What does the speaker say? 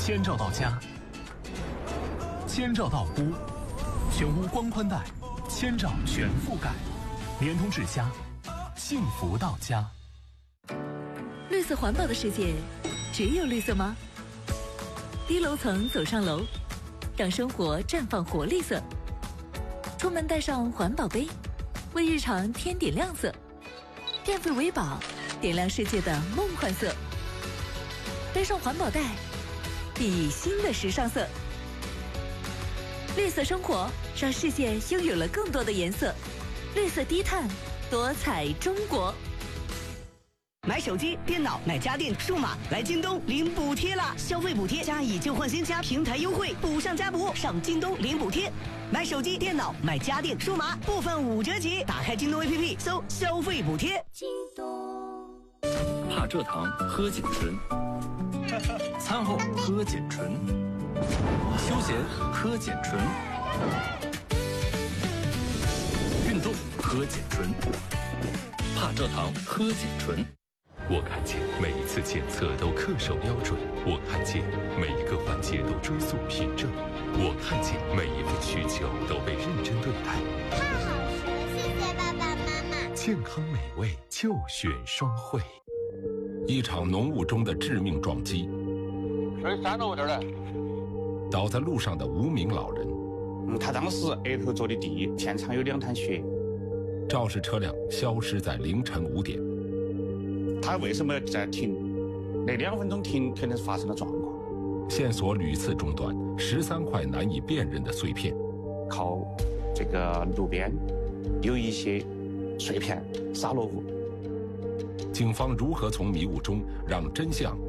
千兆到家，千兆到屋，全屋光宽带，千兆全覆盖，联通智家，幸福到家。 绿色环保的世界，只有绿色吗？低楼层走上楼，让生活绽放活力色。出门带上环保杯，为日常添点亮色。电费为宝，点亮世界的梦幻色。背上环保袋，熠熠新的时尚色。绿色生活，让世界拥有了更多的颜色。绿色低碳，多彩中国。 买手机、电脑、买家电、数码，来京东领补贴啦！消费补贴加以旧换新加平台优惠，补上加补，上京东领补贴。买手机、电脑、买家电、数码，部分5折起。打开京东 APP 搜消费补贴。 京东。 怕蔗糖喝碱醇，餐后喝碱醇，休闲喝碱醇，运动喝碱醇，怕蔗糖喝碱醇。 我看见每一次检测都恪守标准，我看见每一个环节都追溯凭证，我看见每一份需求都被认真对待。 太好吃了，谢谢爸爸妈妈。 健康美味就选双汇。 一场浓雾中的致命撞击， 谁扇着我这儿了？ 倒在路上的无名老人。 他当时额头着的地，现场有2滩血。 肇事车辆消失在凌晨5点。 他为什么要在停？那2分钟停，肯定是发生了状况。 线索屡次中断，13块难以辨认的碎片。 靠这个路边有一些碎片洒落物。 警方如何从迷雾中让真相